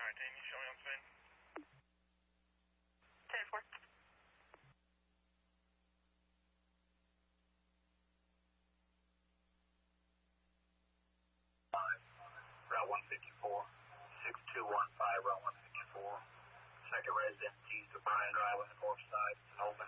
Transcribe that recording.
Alright, Amy, show me on screen. 10-4. Route 154, 6215, Route 154. Second resident east of Bryan Drive on the north side, open.